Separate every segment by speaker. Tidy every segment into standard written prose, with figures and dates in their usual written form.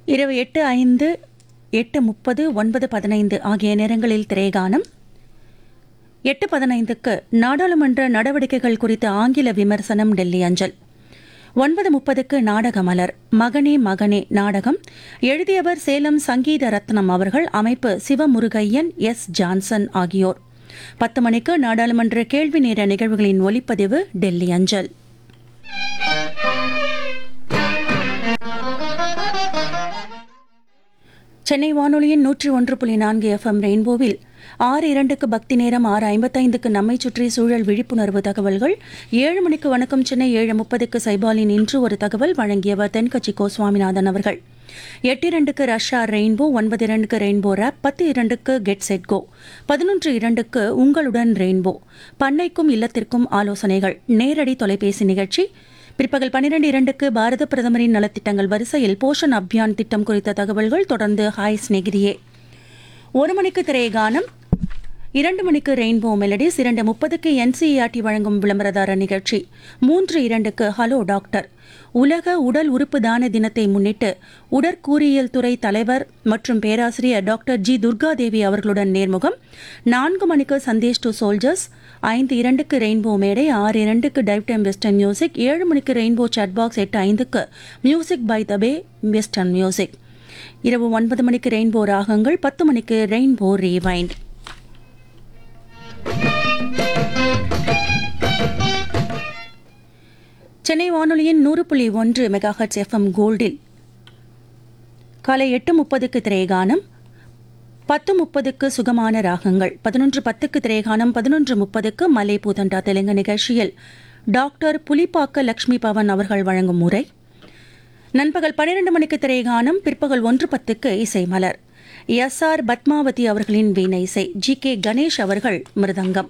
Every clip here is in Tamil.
Speaker 1: இரவு 8:05, 8:30, 9:15 ஆகிய நேரங்களில் திரைகானம். 8:15க்கு நாடாளுமன்ற நடவடிக்கைகள் குறித்த ஆங்கில விமர்சனம் டெல்லி அஞ்சல். 9:30க்கு நாடகமலர். மகனே மகனே நாடகம் எழுதியவர் சேலம் சங்கீத ரத்னம் அவர்கள். அமைப்பு சிவமுருகையன், எஸ். ஜான்சன் ஆகியோர். 10 மணிக்கு நாடாளுமன்ற கேள்வி நேர நிகழ்வுகளின் ஒலிப்பதிவு டெல்லி அஞ்சல். சென்னை வானொலியின் 101.4 FM ரெயின்போவில் 6:02க்கு பக்தி நேரம், 6:55க்கு நம்மை சுற்றி சூழல் விழிப்புணர்வு தகவல்கள், 7 மணிக்கு வணக்கம் சென்னை, 7:30க்கு சைபாலின் இன்று ஒரு தகவல் வழங்கியவர் தென்கட்சி கோ சுவாமிநாதன் அவர்கள். 8:02க்கு Russia rainbow, 9:02க்கு rainbow rape, 10:02க்கு get set go, 11:02க்கு உங்களுடன் ரெயின்போ பண்ணைக்கும் இல்லத்திற்கும் ஆலோசனைகள் நேரடி தொலைபேசி நிகழ்ச்சி. பிற்பகல் 12:02க்கு பாரத பிரதமரின் நலத்திட்டங்கள் வரிசையில் போஷன் அபியான் திட்டம் குறித்த தகவல்கள். தொடர்ந்து ஹாய் ஸ்நேகிதியே. 1 மணிக்கு திரைகானம், 2 மணிக்கு ரெயின்போ மெலடிஸ், 2:30க்கு NCERT வழங்கும் விளம்பரதார நிகழ்ச்சி, 3:02க்கு ஹலோ டாக்டர் உலக உடல் உறுப்பு தான தினத்தை முன்னிட்டு உடற்கூறியல் துறை தலைவர் மற்றும் பேராசிரியர் டாக்டர் ஜி. துர்காதேவி அவர்களுடன் நேர்முகம், 4 மணிக்கு சந்தேஷ் டு சோல்ஜர்ஸ், 5:02க்கு ரெயின்போ மேடை, 6:02க்கு டைவ் டைம் வெஸ்டர்ன் மியூசிக், 7 மணிக்கு rainbow chat box, 8:05க்கு music by the pay western music. இரவு 9 மணிக்கு ரெயின்போ ராகங்கள், 10 மணிக்கு ரெயின்போ ரீவைண்ட். சென்னை வானொலியின் 100.1 மெகாஹெர்ட்ஸ் FM கோல்டில் காலை 8:30க்கு திரைகானம், 10:30க்கு சுகமான ராகங்கள், 11:10க்கு திரைகானம், 11:30க்கு மலை பூதண்டா தெலுங்கு நிகழ்ச்சியில் டாக்டர் புலிப்பாக்க லட்சுமி பவன் அவர்கள் வழங்கும் உரை. நண்பகல் 12 மணிக்கு திரைகானம், பிற்பகல் 1:10க்கு இசை மலர். SR பத்மாவதி அவர்களின் வீணை இசை, GK கணேஷ் அவர்கள் மிருதங்கம்.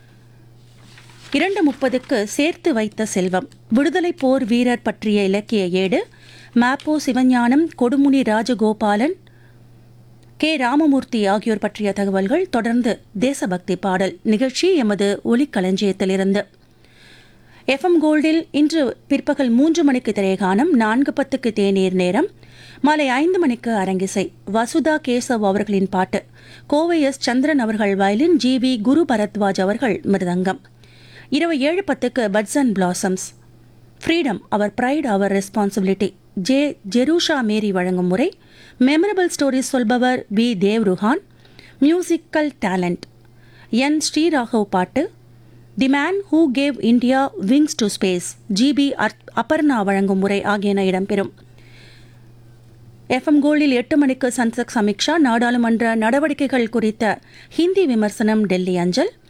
Speaker 1: 2:30க்கு சேர்த்து வைத்த செல்வம் விடுதலை போர் வீரர் பற்றிய இலக்கிய ஏடு, மாப்போ சிவஞானம், கொடுமுனி ராஜகோபாலன், கே. ராமமூர்த்தி ஆகியோர் பற்றிய தகவல்கள். தொடர்ந்து தேசபக்தி பாடல் நிகழ்ச்சி எமது ஒலிக்களஞ்சியத்திலிருந்து. FM கோல்டில் இன்று பிற்பகல் 3 மணிக்கு திரைகானம், 4:10க்கு தேநீர் நேரம், மாலை 5 மணிக்கு அரங்கிசை. வசுதா கேசவ் அவர்களின் பாட்டு, கோவை எஸ். சந்திரன் அவர்கள் வயலின், GV குரு பரத்வாஜ் அவர்கள் மிருதங்கம். இரவு 7:10க்கு puts and blossoms, freedom our bright our responsibility, ஜெரூஷா மேரி வழங்கும் முறை. Memorable stories சொல்பவர் we. தேவ்ருஹான். Musical talent, என். ஸ்ரீராகவ் பாட்டு. The man who cave India wings to space, GB Aparna வழங்கும் முறை ஆகியன இடம்பெறும். FM கோல்டில் 8 மணிக்கு சன்சக் சமீக்ஷா நாடாளுமன்ற நடவடிக்கைகள் குறித்த ஹிந்தி விமர்சனம் டெல்லி அஞ்சல்.